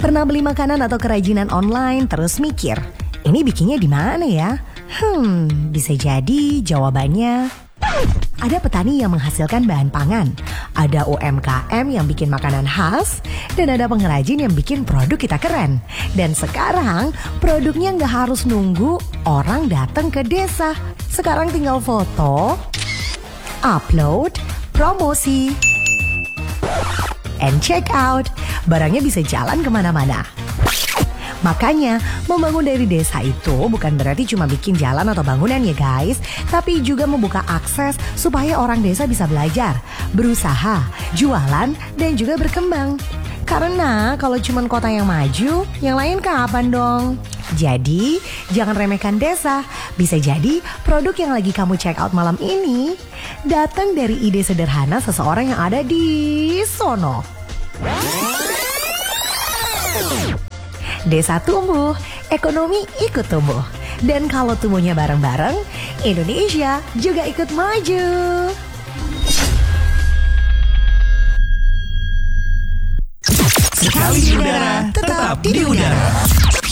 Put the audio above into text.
Pernah beli makanan atau kerajinan online terus mikir, ini bikinnya di mana ya? Bisa jadi jawabannya ada petani yang menghasilkan bahan pangan, ada UMKM yang bikin makanan khas, dan ada pengrajin yang bikin produk kita keren. Dan sekarang produknya nggak harus nunggu orang datang ke desa. Sekarang tinggal foto, upload, promosi, and check out. Barangnya bisa jalan kemana-mana. Makanya, membangun dari desa itu bukan berarti cuma bikin jalan atau bangunan ya guys, tapi juga membuka akses supaya orang desa bisa belajar, berusaha, jualan, dan juga berkembang. Karena kalau cuma kota yang maju, yang lain kapan dong? Jadi, jangan remehkan desa. Bisa jadi produk yang lagi kamu check out malam ini datang dari ide sederhana seseorang yang ada di sono. Desa tumbuh, ekonomi ikut tumbuh. Dan kalau tumbuhnya bareng-bareng, Indonesia juga ikut maju. Sekali di udara, tetap di udara.